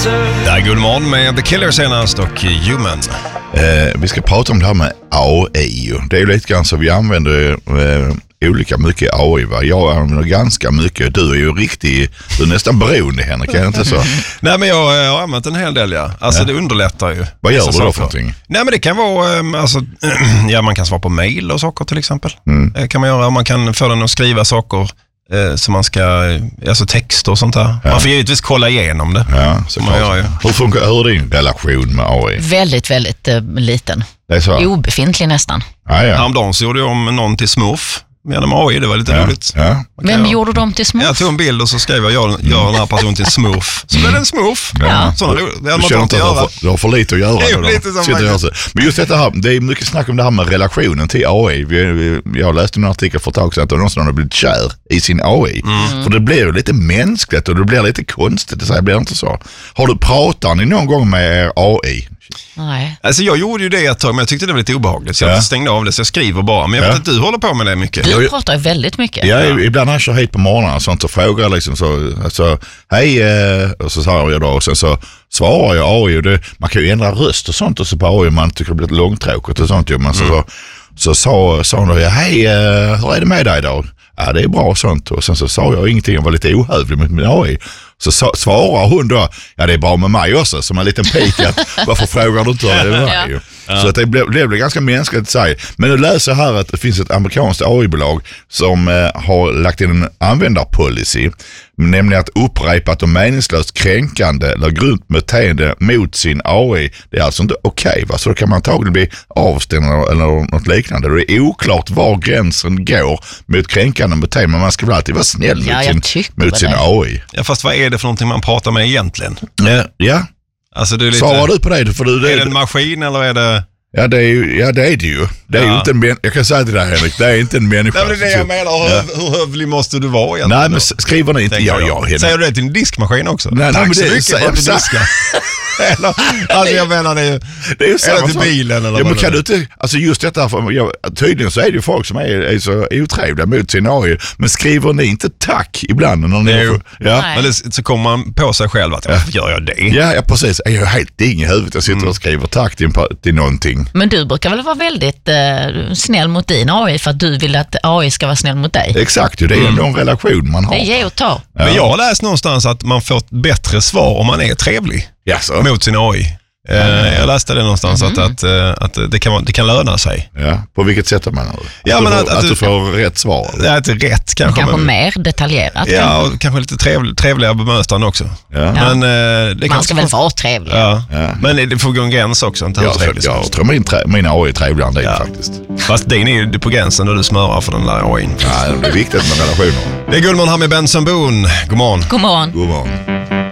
Det är Guldmorgon med The Killer senast och Human. Vi ska prata om det här med AI. Det är ju lite grann så vi använder olika mycket AI. Va? Jag använder ganska mycket. Du är ju du är nästan beroende, Henrik, är det inte så? Nej, men jag har använt en hel del, ja. Alltså det underlättar ju. Vad gör du då för någonting? Nej, men det kan vara, alltså, ja, man kan svara på mejl och saker till exempel. Det kan man göra. Man kan få den att skriva saker som man ska, alltså text och sånt där. Ja. Man får givetvis kolla igenom det. Ja, så man gör ju. Hur är din relation med AI? Väldigt, väldigt liten. Det är så? Obefintlig nästan. Ja. Häromdagen så gjorde jag om någon till Smurf. Genom AI, det var lite roligt. Ja. Vem gjorde de till Smurf? Jag tog en bild och så skrev jag gör den här personen till Smurf. Så blev det en Smurf. Ja. Sådana, det hade man inte göra. Du har för lite att göra. Det är lite som men just detta här, det är mycket snack om det här med relationen till AI. Jag läste en artikel för ett tag sedan att någon har blivit kär i sin AI. För det blir ju lite mänskligt och det blir lite konstigt. Det blir inte så. Pratar ni någon gång med AI? Nej. Alltså jag gjorde ju det ett tag, men jag tyckte det var lite obehagligt. Så jag stängde av det, så jag skriver bara. Men jag vet att du håller på med det mycket. Du pratar väldigt mycket. Ja, ibland när jag kör hit på morgonen och sånt och frågar liksom så hej, och så säger jag då, och sen så svarar jag AI, och man kan ju ändra röst och sånt och så på AI, man tycker det blir lite långtråkigt och sånt ju, men så sa hon då, hej, hur är det med dig då? Ja, det är bra och sånt. Och sen så sa jag ingenting, jag var lite ohövlig med min AI. Så svarar hon då, ja, det är bra med mig också, som en liten pik att varför frågar du inte det med mig? Ja. Så att det blev ganska mänskligt att säga. Men nu läser jag här att det finns ett amerikanskt AI-bolag som har lagt in en användarpolicy, nämligen att upprepat och meningslöst kränkande eller grymt beteende mot sin AI. Det är alltså inte okej, va? Så då kan man antagligen bli avstängd eller något liknande. Det är oklart var gränsen går mot kränkande beteende, men man ska väl alltid vara snäll mot sin AI. Ja, fast vad är det för någonting man pratar med egentligen? Ja. Alltså, det är lite... Svarar du på det? Är det en maskin eller är det... Ja, det är det ju. Det är ju inte en jag kan säga till dig, Henrik, det är inte en människa. Nej, men det är det jag menar. Hur hövlig måste du vara egentligen? Nej, men skriver ni inte Henrik. Säger du det till en diskmaskin också? Nej, tack men så mycket för att du diskar. Alltså jag menar det är ju samma till bilen eller men kan du inte, alltså just detta, tydligen så är det ju folk som är så otrevliga mot sin AI, men skriver ni inte tack ibland när ni men så kommer man på sig själv att gör jag det? Ja, precis. Jag är helt ding i huvudet. Jag sitter och skriver tack till någonting. Men du brukar väl vara väldigt snäll mot din AI för att du vill att AI ska vara snäll mot dig? Exakt, det är ändå en relation man har. Det är ge och ta. Ja. Men jag har läst någonstans att man får ett bättre svar om man är trevlig mot sin AI. Jag läste det någonstans att det kan löna sig. Ja, på vilket sätt menar du? Ja, att du får rätt svar. Ja, inte rätt kanske. Kanske mer detaljerat. Ja, och kanske lite trevligare bemötande också. Ja. Men, man ska väl vara trevlig. Ja. Men det får gå en gräns också. Inte jag tror min AI är trevligare än din faktiskt. Fast din är ju på gränsen när du smörar för den där AI. Ja, det är viktigt med relationer. Det är Guldmorgon här med Benson Boone. God morgon. God morgon. God morgon.